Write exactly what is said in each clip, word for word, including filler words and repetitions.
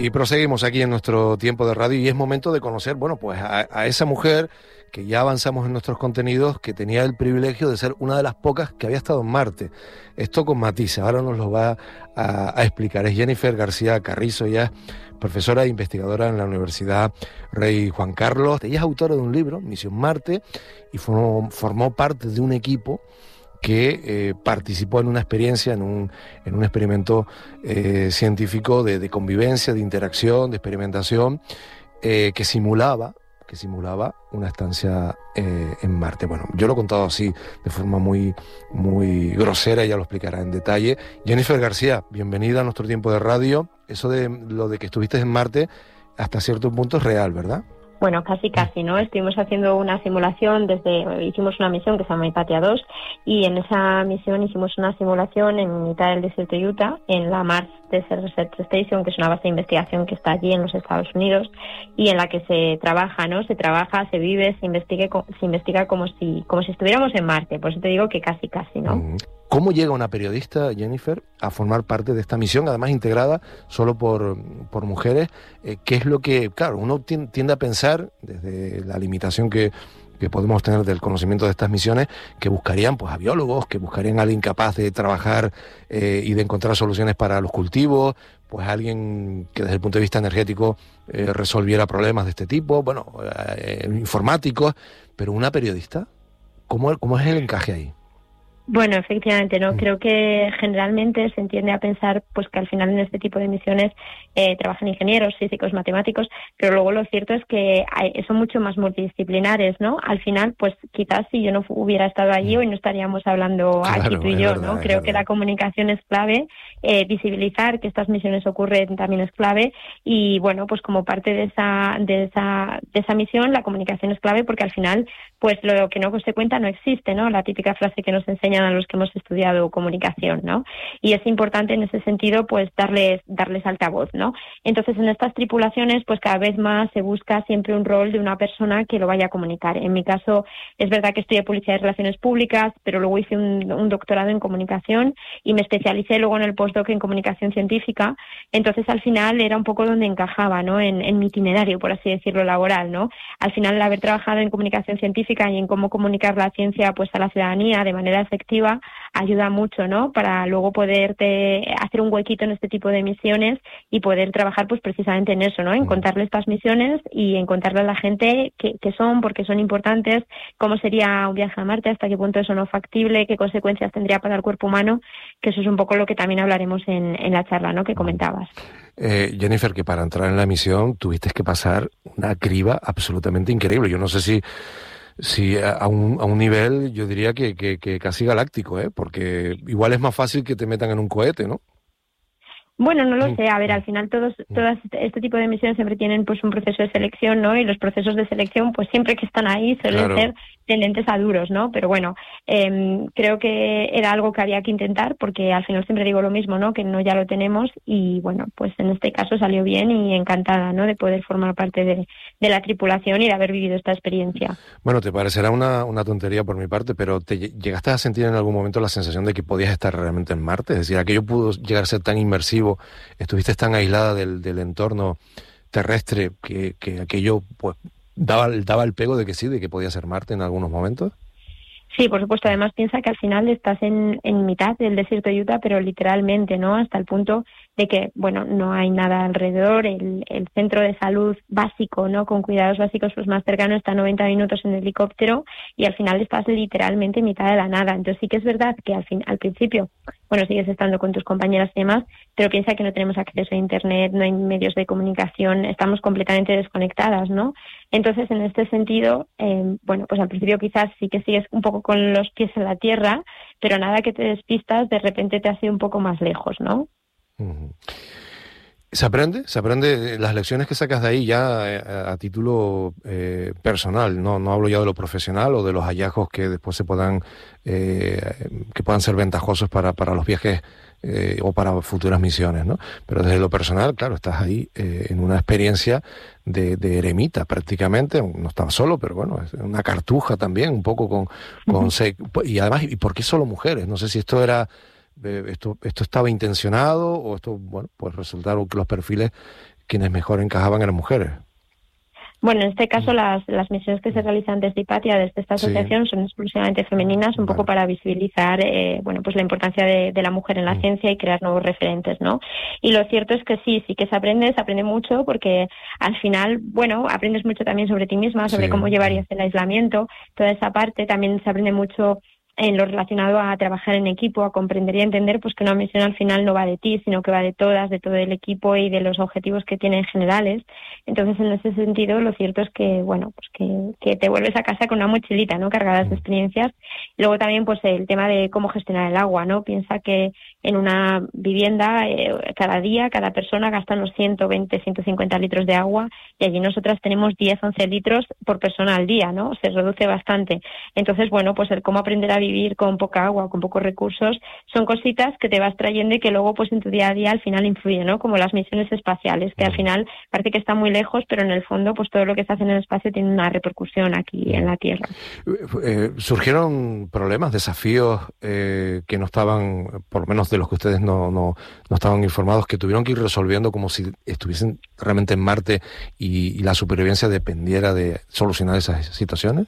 Y proseguimos aquí en nuestro tiempo de radio y es momento de conocer, bueno, pues a, a esa mujer que ya avanzamos en nuestros contenidos, que tenía el privilegio de ser una de las pocas que había estado en Marte. Esto con matices, ahora nos lo va a, a explicar. Es Jennifer García Carrizo, ella es profesora e investigadora en la Universidad Rey Juan Carlos. Ella es autora de un libro, Misión Marte, y formó, formó parte de un equipo que eh, participó en una experiencia, en un, en un experimento eh, científico de, de convivencia, de interacción, de experimentación, eh, que simulaba, que simulaba una estancia eh, en Marte. Bueno, yo lo he contado así, de forma muy, muy grosera, ella lo explicará en detalle. Jennifer García, bienvenida a nuestro tiempo de radio. Eso de lo de que estuviste en Marte, hasta cierto punto es real, ¿verdad? Bueno, casi casi, ¿no? Estuvimos haciendo una simulación desde, hicimos una misión que se llama Hipatia dos y en esa misión hicimos una simulación en mitad del desierto de Utah, en la Mars Desert Research Station, que es una base de investigación que está allí en los Estados Unidos y en la que se trabaja, ¿no? Se trabaja, se vive, se investiga, se investiga como si, como si estuviéramos en Marte. Por eso te digo que casi casi, ¿no? ¿Cómo llega una periodista, Jennifer, a formar parte de esta misión, además integrada solo por, por mujeres? Eh, ¿Qué es lo que, claro, uno tiende a pensar, desde la limitación que, que podemos tener del conocimiento de estas misiones, que buscarían pues a biólogos, que buscarían a alguien capaz de trabajar eh, y de encontrar soluciones para los cultivos, pues alguien que desde el punto de vista energético eh, resolviera problemas de este tipo, bueno, eh, informáticos, pero una periodista, ¿cómo, cómo es el encaje ahí? Bueno, efectivamente, ¿no? Creo que generalmente se entiende a pensar pues que al final en este tipo de misiones eh, trabajan ingenieros, físicos, matemáticos, pero luego lo cierto es que hay, son mucho más multidisciplinares, ¿no? Al final, pues quizás si yo no hubiera estado allí hoy no estaríamos hablando claro, aquí tú y yo, verdad, ¿no? Creo verdad. que la comunicación es clave, eh, visibilizar que estas misiones ocurren también es clave y bueno, pues como parte de esa de esa de esa misión la comunicación es clave porque al final pues lo que no se cuenta no existe, ¿no? La típica frase que nos enseña a los que hemos estudiado comunicación, ¿no? Y es importante en ese sentido, pues, darles darles altavoz, ¿no? Entonces, en estas tripulaciones, pues, cada vez más se busca siempre un rol de una persona que lo vaya a comunicar. En mi caso, es verdad que estudié Publicidad y Relaciones Públicas, pero luego hice un, un doctorado en Comunicación y me especialicé luego en el postdoc en Comunicación Científica. Entonces, al final, era un poco donde encajaba, ¿no? En, en mi itinerario, por así decirlo, laboral, ¿no? Al final, el haber trabajado en Comunicación Científica y en cómo comunicar la ciencia, pues, a la ciudadanía de manera efectiva ayuda mucho, ¿no? Para luego poderte hacer un huequito en este tipo de misiones y poder trabajar pues precisamente en eso, ¿no? En contarle estas misiones y en contarle a la gente qué, qué son, por qué son importantes, cómo sería un viaje a Marte, hasta qué punto eso no es factible, qué consecuencias tendría para el cuerpo humano, que eso es un poco lo que también hablaremos en, en la charla, ¿no? Que comentabas. Eh, Jennifer, que para entrar en la misión tuviste que pasar una criba absolutamente increíble. Yo no sé si Sí, a un, a un nivel, yo diría que, que, que casi galáctico, ¿eh? Porque igual es más fácil que te metan en un cohete, ¿no? Bueno, no lo sé. A ver, al final todos, todas este tipo de misiones siempre tienen pues un proceso de selección, ¿no? Y los procesos de selección, pues siempre que están ahí suelen claro. ser tendentes a duros, ¿no? Pero bueno, eh, creo que era algo que había que intentar porque al final siempre digo lo mismo, ¿no? Que no ya lo tenemos y bueno, pues en este caso salió bien y encantada, ¿no? De poder formar parte de, de la tripulación y de haber vivido esta experiencia. Bueno, te parecerá una, una tontería por mi parte, pero ¿te llegaste a sentir en algún momento la sensación de que podías estar realmente en Marte? Es decir, aquello pudo llegar a ser tan inmersivo, estuviste tan aislada del, del entorno terrestre que, que aquello pues daba, daba el pego de que sí, de que podía ser Marte en algunos momentos. Sí, por supuesto. Además piensa que al final estás en, en mitad del desierto de Utah, pero literalmente, ¿no? Hasta el punto de que, bueno, no hay nada alrededor. El, el centro de salud básico, ¿no? Con cuidados básicos, pues más cercano está a noventa minutos en helicóptero y al final estás literalmente en mitad de la nada. Entonces sí que es verdad que al fin, al principio, bueno, sigues estando con tus compañeras y demás, pero piensa que no tenemos acceso a internet, no hay medios de comunicación, estamos completamente desconectadas, ¿no? Entonces, en este sentido, eh, bueno, pues al principio quizás sí que sigues un poco con los pies en la tierra, pero nada que te despistas, de repente te has ido un poco más lejos, ¿no? Uh-huh. ¿Se aprende? ¿Se aprende las lecciones que sacas de ahí ya a, a título eh, personal? No, no hablo ya de lo profesional o de los hallazgos que después se puedan eh, que puedan ser ventajosos para, para los viajes eh, o para futuras misiones, ¿no? Pero desde lo personal, claro, estás ahí eh, en una experiencia de, de eremita prácticamente, no estaba solo, pero bueno, es una cartuja también, un poco con, con uh-huh. y además, ¿y por qué solo mujeres? No sé si esto era Esto, esto estaba intencionado o esto, bueno, pues resultaron que los perfiles quienes mejor encajaban eran mujeres. Bueno, en este caso las, las misiones que se realizan desde Hipatia, desde esta asociación, sí, son exclusivamente femeninas, un vale. poco para visibilizar eh, bueno, pues la importancia de, de la mujer en la mm. ciencia y crear nuevos referentes, ¿no? Y lo cierto es que sí, sí que se aprende, se aprende mucho porque al final, bueno, aprendes mucho también sobre ti misma, sobre sí. cómo llevarías el aislamiento, toda esa parte, también se aprende mucho en lo relacionado a trabajar en equipo, a comprender y a entender pues que una misión al final no va de ti, sino que va de todas, de todo el equipo y de los objetivos que tienen generales. Entonces, en ese sentido, lo cierto es que, bueno, pues que, que te vuelves a casa con una mochilita, ¿no?, cargada de experiencias. Luego también, pues el tema de cómo gestionar el agua, ¿no? Piensa que en una vivienda, eh, cada día, cada persona gasta unos ciento veinte, ciento cincuenta litros de agua y allí nosotras tenemos diez, once litros por persona al día, ¿no? Se reduce bastante. Entonces, bueno, pues el cómo aprender a vivir con poca agua, con pocos recursos, son cositas que te vas trayendo y que luego pues en tu día a día al final influyen, ¿no? Como las misiones espaciales, que al final parece que están muy lejos, pero en el fondo pues todo lo que se hace en el espacio tiene una repercusión aquí en la Tierra. Eh, ¿Surgieron problemas, desafíos eh, que no estaban, por lo menos de los que ustedes no, no, no estaban informados, que tuvieron que ir resolviendo como si estuviesen realmente en Marte y, y la supervivencia dependiera de solucionar esas situaciones?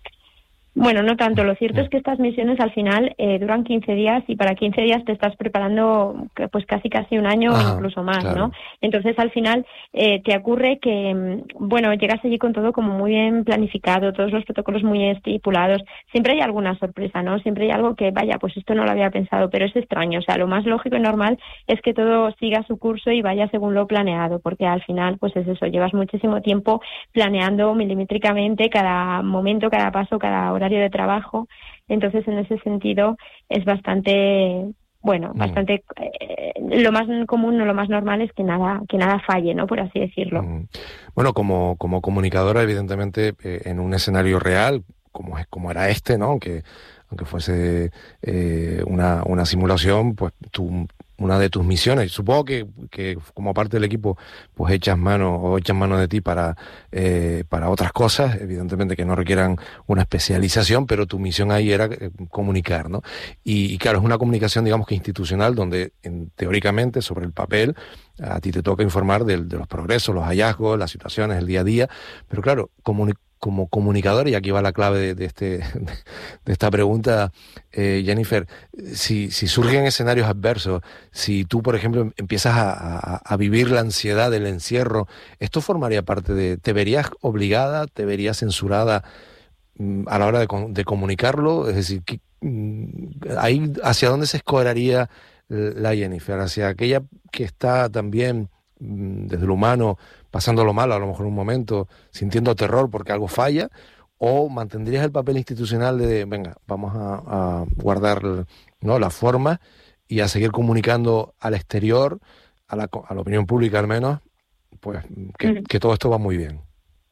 Bueno, no tanto. Lo cierto es que estas misiones al final eh, duran quince días y para quince días te estás preparando pues casi casi un año ah, o incluso más, claro. ¿no? Entonces al final eh, te ocurre que, bueno, llegas allí con todo como muy bien planificado, todos los protocolos muy estipulados. Siempre hay alguna sorpresa, ¿no? Siempre hay algo que, vaya, pues esto no lo había pensado, pero es extraño. O sea, lo más lógico y normal es que todo siga su curso y vaya según lo planeado, porque al final pues es eso, llevas muchísimo tiempo planeando milimétricamente cada momento, cada paso, cada hora de trabajo. Entonces en ese sentido es bastante bueno, bastante eh, lo más común o lo más normal es que nada que nada falle, ¿no?, por así decirlo. Mm. Bueno, como como comunicadora, evidentemente eh, en un escenario real como es como era este, ¿no?, aunque aunque fuese eh, una una simulación, pues tú, una de tus misiones, supongo que, que como parte del equipo pues echas mano o echas mano de ti para eh, para otras cosas, evidentemente que no requieran una especialización, pero tu misión ahí era eh, comunicar, ¿no? Y, y claro, es una comunicación, digamos que institucional, donde en, teóricamente sobre el papel a ti te toca informar de, de los progresos, los hallazgos, las situaciones, el día a día, pero claro, comunicar como comunicador, y aquí va la clave de, de, este, de esta pregunta, eh, Jennifer, si, si surgen escenarios adversos, si tú, por ejemplo, empiezas a, a, a vivir la ansiedad del encierro, ¿esto formaría parte de, te verías obligada, te verías censurada mm, a la hora de, de comunicarlo? Es decir, que, mm, ahí, ¿hacia dónde se escoraría la Jennifer? ¿Hacia aquella que está también mm, desde lo humano pasándolo mal, a lo mejor un momento, sintiendo terror porque algo falla, o mantendrías el papel institucional de, venga, vamos a, a guardar, ¿no?, la forma y a seguir comunicando al exterior, a la, a la opinión pública al menos, pues que, uh-huh. que todo esto va muy bien?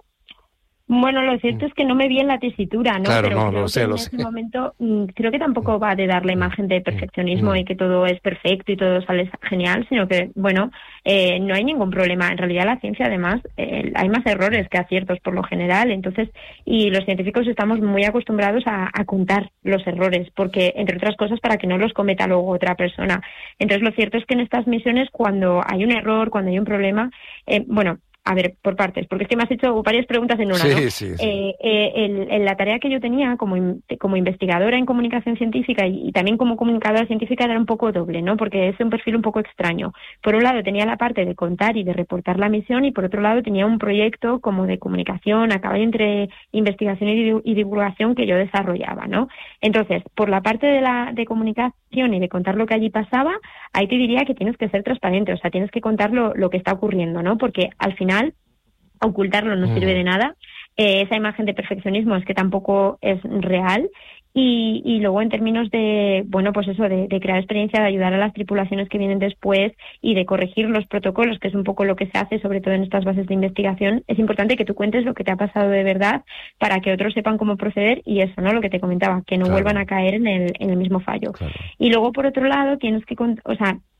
Bueno, lo cierto es que no me vi en la tesitura, ¿no? Claro, pero no, creo lo sé, que en lo ese sé. momento mm, creo que tampoco va de dar la imagen de perfeccionismo y que todo es perfecto y todo sale genial, sino que, bueno, eh, no hay ningún problema. En realidad la ciencia, además, eh, hay más errores que aciertos por lo general, entonces, y los científicos estamos muy acostumbrados a, a contar los errores, porque, entre otras cosas, para que no los cometa luego otra persona. Entonces, lo cierto es que en estas misiones, cuando hay un error, cuando hay un problema, eh, bueno, a ver, por partes, porque es que me has hecho varias preguntas en una, sí, ¿no? Sí, sí. Eh, eh, el, el, la tarea que yo tenía como, in, como investigadora en comunicación científica y, y también como comunicadora científica era un poco doble, ¿no? Porque es un perfil un poco extraño. Por un lado tenía la parte de contar y de reportar la misión y por otro lado tenía un proyecto como de comunicación a caballo entre investigación y, y divulgación que yo desarrollaba, ¿no? Entonces, por la parte de la de comunicación y de contar lo que allí pasaba, ahí te diría que tienes que ser transparente, o sea, tienes que contar lo, lo que está ocurriendo, ¿no? Porque al final ocultarlo no sirve de nada. Eh, esa imagen de perfeccionismo es que tampoco es real. Y, y luego en términos de, bueno, pues eso, de, de crear experiencia, de ayudar a las tripulaciones que vienen después y de corregir los protocolos, que es un poco lo que se hace, sobre todo en estas bases de investigación, es importante que tú cuentes lo que te ha pasado de verdad para que otros sepan cómo proceder y eso, ¿no? Lo que te comentaba, que no claro. vuelvan a caer en el, en el mismo fallo. Claro. Y luego, por otro lado, tienes que, o sea, eh,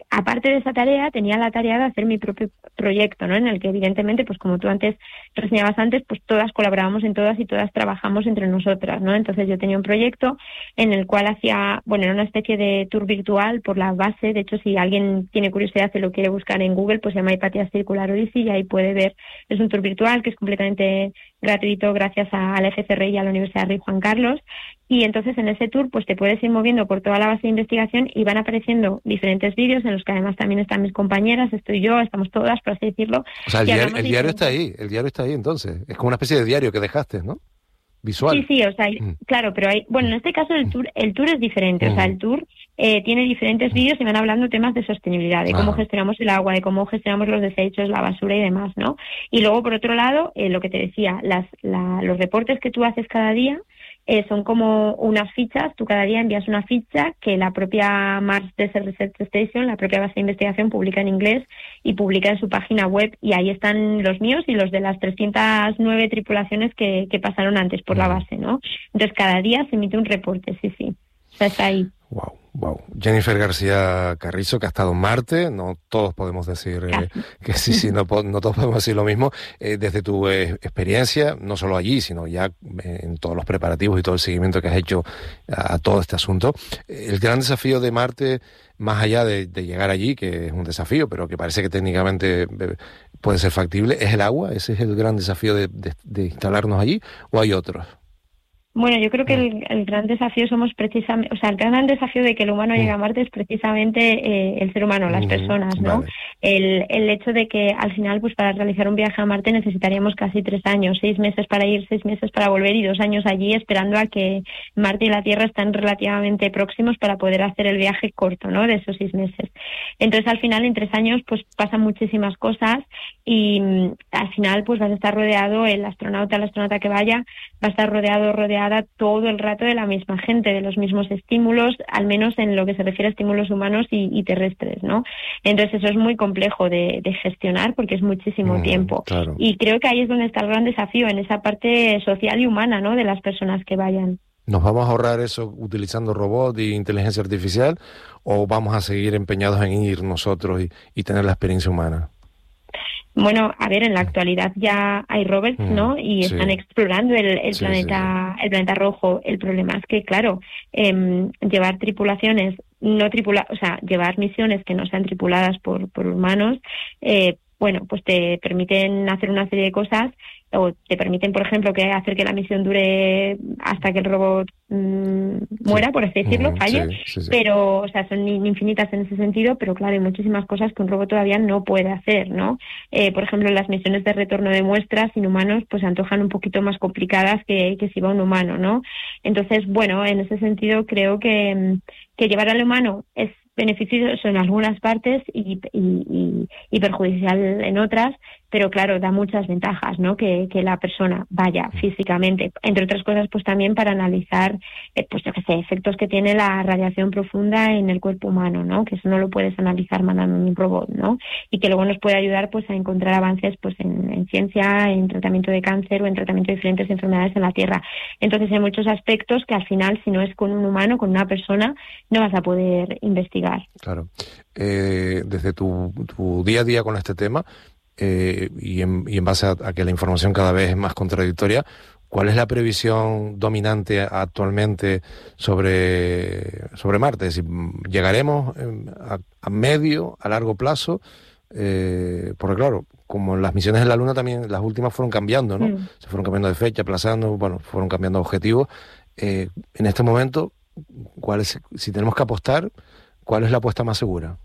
aparte de esa tarea, tenía la tarea de hacer mi propio proyecto, ¿no? En el que evidentemente, pues como tú antes reseñabas antes, pues todas colaborábamos en todas y todas trabajamos entre nosotras, ¿no? Entonces yo tenía un proyecto en el cual hacía, bueno, era una especie de tour virtual por la base. De hecho, si alguien tiene curiosidad y lo quiere buscar en Google, pues se llama Hypatia Circular Odyssey y ahí puede ver. Es un tour virtual que es completamente gratuito gracias a la F C R I y a la Universidad Rey Juan Carlos. Y entonces en ese tour pues te puedes ir moviendo por toda la base de investigación y van apareciendo diferentes vídeos en los que además también están mis compañeras, estoy yo, estamos todas, por así decirlo. O sea, el, diario, el diario está ahí, el diario está ahí entonces. Es como una especie de diario que dejaste, ¿no? Visual. Sí, sí, o sea, mm. claro, pero hay, bueno, en este caso el tour, el tour es diferente, mm. o sea, el tour eh, tiene diferentes vídeos y van hablando temas de sostenibilidad, de cómo ah. gestionamos el agua, de cómo gestionamos los desechos, la basura y demás, ¿no? Y luego, por otro lado, eh, lo que te decía, las, la, los reportes que tú haces cada día Eh, son como unas fichas, tú cada día envías una ficha que la propia Mars Desert Research Station, la propia base de investigación, publica en inglés y publica en su página web, y ahí están los míos y los de las trescientas nueve tripulaciones que, que pasaron antes por la base, ¿no? Entonces cada día se emite un reporte, sí, sí, o sea, está ahí. Wow. Wow. Jennifer García Carrizo, que ha estado en Marte, no todos podemos decir eh, que sí, sí, no, no todos podemos decir lo mismo, eh, desde tu eh, experiencia, no solo allí, sino ya eh, en todos los preparativos y todo el seguimiento que has hecho a, a todo este asunto. Eh, el gran desafío de Marte, más allá de, de llegar allí, que es un desafío, pero que parece que técnicamente eh, puede ser factible, es el agua. Ese es el gran desafío de, de, de instalarnos allí, ¿o hay otros? Bueno, yo creo que el, el gran desafío somos precisamente, o sea, el gran desafío de que el humano llegue a Marte es precisamente eh, el ser humano, las personas, ¿no? Vale. El, el hecho de que al final, pues para realizar un viaje a Marte necesitaríamos casi tres años, seis meses para ir, seis meses para volver y dos años allí esperando a que Marte y la Tierra están relativamente próximos para poder hacer el viaje corto, ¿no? De esos seis meses. Entonces, al final, en tres años, pues pasan muchísimas cosas y mm, al final, pues vas a estar rodeado, el astronauta, el astronauta que vaya, va a estar rodeado, rodeado todo el rato de la misma gente, de los mismos estímulos, al menos en lo que se refiere a estímulos humanos y, y terrestres, ¿no? Entonces eso es muy complejo de, de gestionar porque es muchísimo mm, tiempo. Claro. Y creo que ahí es donde está el gran desafío, en esa parte social y humana, ¿no? De las personas que vayan. ¿Nos vamos a ahorrar eso utilizando robots y inteligencia artificial o vamos a seguir empeñados en ir nosotros y, y tener la experiencia humana? Bueno, a ver, en la actualidad ya hay rovers, ¿no? Y sí. están explorando el, el sí, planeta, sí. el planeta rojo. El problema es que, claro, eh, llevar tripulaciones no tripula, o sea, llevar misiones que no sean tripuladas por, por humanos, eh, bueno, pues te permiten hacer una serie de cosas, o te permiten, por ejemplo, que hacer que la misión dure hasta que el robot mmm, muera, sí. por así decirlo, falle, sí, sí, sí. pero, o sea, son infinitas en ese sentido, pero claro, hay muchísimas cosas que un robot todavía no puede hacer, ¿no? Eh, por ejemplo, las misiones de retorno de muestras sin humanos, pues se antojan un poquito más complicadas que, que si va un humano, ¿no? Entonces, bueno, en ese sentido creo que, que llevar al humano es beneficioso en algunas partes y, y, y, y perjudicial en otras, pero claro, da muchas ventajas, ¿no? Que, que la persona vaya físicamente, entre otras cosas, pues también para analizar, eh, pues yo qué sé, efectos que tiene la radiación profunda en el cuerpo humano, ¿no? Que eso no lo puedes analizar mandando un robot, ¿no? Y que luego nos puede ayudar, pues, a encontrar avances, pues, en, en ciencia, en tratamiento de cáncer o en tratamiento de diferentes enfermedades en la Tierra. Entonces, hay muchos aspectos que al final, si no es con un humano, con una persona, no vas a poder investigar. Claro. Eh, desde tu, tu día a día con este tema, Eh, y, en, y en base a, a que la información cada vez es más contradictoria, ¿cuál es la previsión dominante actualmente sobre, sobre Marte? Es decir, ¿llegaremos a, a medio, a largo plazo? Eh, porque claro, como las misiones en la Luna también, las últimas fueron cambiando, ¿no? Mm. Se fueron cambiando de fecha, aplazando, bueno, fueron cambiando objetivos. Eh, en este momento, ¿cuál es, si tenemos que apostar, cuál es la apuesta más segura?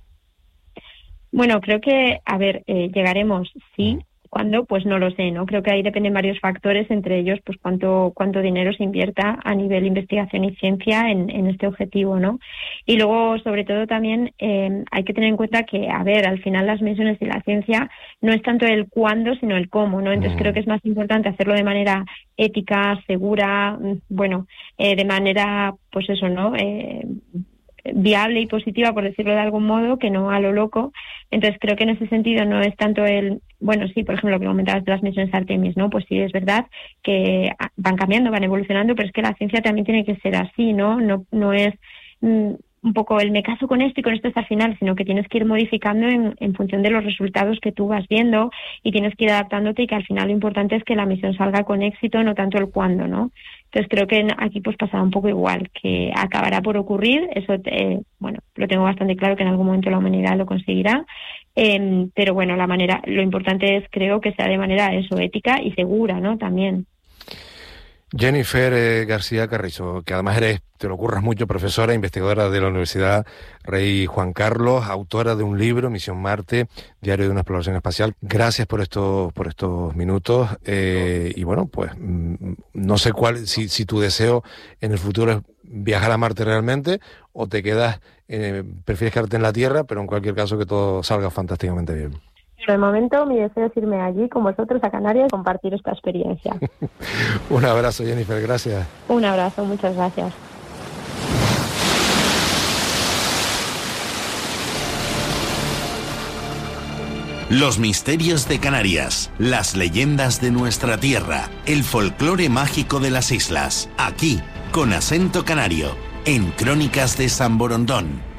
Bueno, creo que, a ver, eh, llegaremos, sí. ¿Cuándo? Pues no lo sé, ¿no? Creo que ahí dependen varios factores, entre ellos, pues cuánto cuánto dinero se invierta a nivel investigación y ciencia en, en este objetivo, ¿no? Y luego, sobre todo, también eh, hay que tener en cuenta que, a ver, al final las misiones y la ciencia no es tanto el cuándo, sino el cómo, ¿no? Entonces creo que es más importante hacerlo de manera ética, segura, bueno, eh, de manera, pues eso, ¿no? Eh, viable y positiva, por decirlo de algún modo, que no a lo loco. Entonces creo que en ese sentido no es tanto el, bueno, sí, por ejemplo, lo que comentabas de las misiones Artemis, ¿no? Pues sí, es verdad que van cambiando, van evolucionando, pero es que la ciencia también tiene que ser así, ¿no? No, no es, un poco el me caso con esto y con esto hasta el final, sino que tienes que ir modificando en, en función de los resultados que tú vas viendo y tienes que ir adaptándote, y que al final lo importante es que la misión salga con éxito, no tanto el cuándo, ¿no? Entonces creo que aquí pues pasará un poco igual, que acabará por ocurrir, eso eh, bueno, lo tengo bastante claro que en algún momento la humanidad lo conseguirá, eh, pero bueno, la manera, lo importante es, creo, que sea de manera eso, ética y segura, ¿no? También. Jennifer eh, García Carrizo, que además eres, te lo curras mucho, profesora, investigadora de la Universidad Rey Juan Carlos, autora de un libro, Misión Marte, Diario de una exploración espacial. Gracias por estos, por estos minutos eh, y bueno, pues no sé cuál, si, si tu deseo en el futuro es viajar a Marte realmente o te quedas, eh, prefieres quedarte en la Tierra, pero en cualquier caso que todo salga fantásticamente bien. Por el momento mi deseo es irme allí con vosotros a Canarias y compartir esta experiencia. Un abrazo, Jennifer, gracias. Un abrazo, muchas gracias. Los misterios de Canarias, las leyendas de nuestra tierra, el folclore mágico de las islas, aquí, con acento canario, en Crónicas de San Borondón.